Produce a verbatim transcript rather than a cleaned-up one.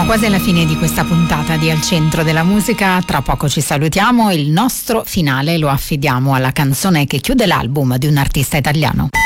Siamo quasi alla fine di questa puntata di Al Centro della Musica, tra poco ci salutiamo, il nostro finale lo affidiamo alla canzone che chiude l'album di un artista italiano.